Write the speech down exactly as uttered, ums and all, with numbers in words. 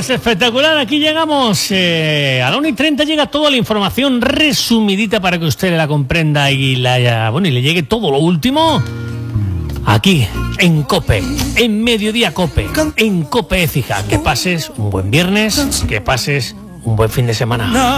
Pues espectacular, aquí llegamos eh, a la una y treinta llega toda la información resumidita para que usted la comprenda y la haya, bueno, y le llegue todo lo último aquí en COPE, en Mediodía COPE, en COPE Écija. Que pases un buen viernes, que pases un buen fin de semana.